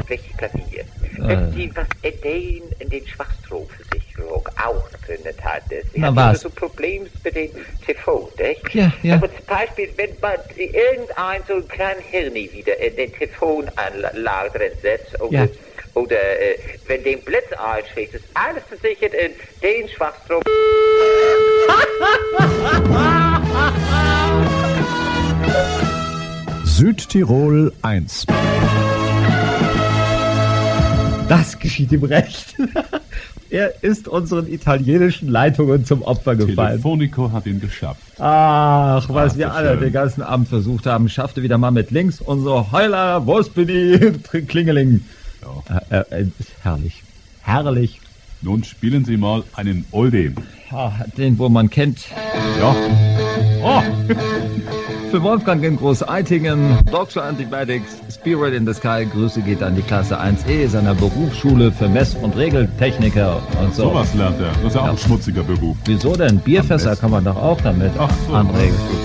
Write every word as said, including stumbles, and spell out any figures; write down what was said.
richtig Klavier. Äh. Wenn Sie was erzählen in den Schwachstromversicherung auch drin hat. Sie Na, haben was? so Probleme mit dem T V, nicht? Ja, ja. Aber zum Beispiel, wenn man irgendein so ein kleinen Hirni wieder in den Telefonanlage drin setzt, oder, Ja. oder äh, wenn den Blitz einschlägt, ist alles versichert in den Schwachstrom. Südtirol eins. Das geschieht ihm recht. Er ist unseren italienischen Leitungen zum Opfer gefallen. Telefonico hat ihn geschafft. Ach, was Ach, wir so alle schön. den ganzen Abend versucht haben, schaffte wieder mal mit links unser Heuler, wo's bin ich, Klingeling. Ja. Äh, äh, äh, herrlich. Herrlich. Nun spielen Sie mal einen Oldie. Ah, den, wo man kennt. Ja. Oh, Für Wolfgang in Groß-Eitingen, Doctor Antibiotics, Spirit in the Sky, Grüße geht an die Klasse eins E seiner Berufsschule für Mess- und Regeltechniker und so. sowas lernt er. Das ist ja auch ein schmutziger Beruf. Wieso denn? Bierfässer kann man doch auch damit Ach so. anregen.